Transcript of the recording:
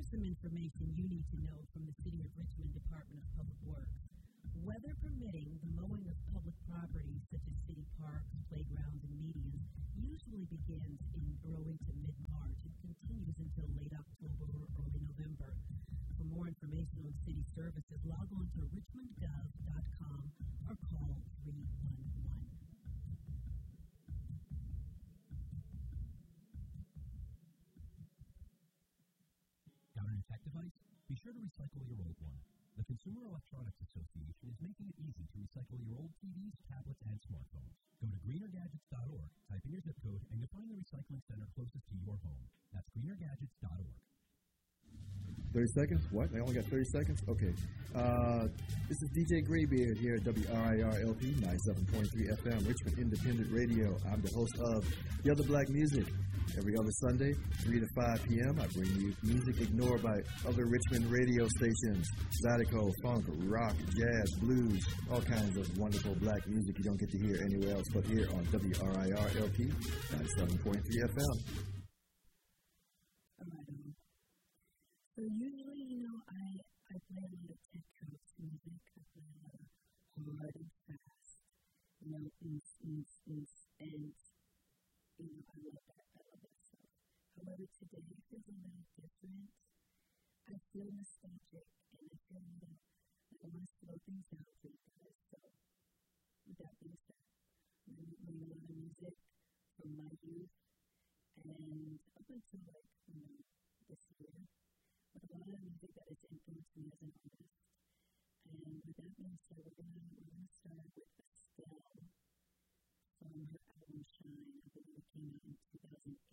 some information you need to know from the City of Richmond Department of Public Works. Weather permitting, the mowing of public properties such as city parks, playgrounds, and medians usually begins in early to mid-March and continues until late October or early November. For more information on city services, log on to richmondgov.com or call 311. Got a new tech device? Be sure to recycle your old one. The Consumer Electronics Association is making it easy to recycle your old TVs, tablets, and smartphones. Go to greenergadgets.org, type in your zip code, and you'll find the recycling center closest to your home. That's greenergadgets.org. 30 seconds? What? I only got 30 seconds? Okay. This is DJ Graybeard here at WRIR-LP 97.3 FM, Richmond Independent Radio. I'm the host of The Other Black Music. Every other Sunday, 3 to 5 p.m., I bring you music ignored by other Richmond radio stations. Zydeco, funk, rock, jazz, blues, all kinds of wonderful black music you don't get to hear anywhere else but here on WRIR-LP 97.3 FM. So usually, I play a lot of tech house music. I play a lot of hard and fast, and I love that. I love that stuff. However, today feels a little different. I feel nostalgic, and I feel like I want to slow things down for you guys. So, with that being said, I'm going to be playing a lot of music from my youth, and up until this year. But a lot of music that has influenced me as an artist. And with that being said, we're gonna start with Estelle from her album Shine. I believe it came out in 2008.